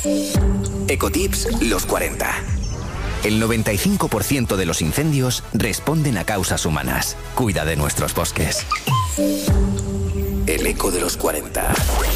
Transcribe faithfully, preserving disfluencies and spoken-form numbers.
Ecotips los cuarenta. El noventa y cinco por ciento de los incendios responden a causas humanas. Cuida de nuestros bosques. El eco de los cuarenta.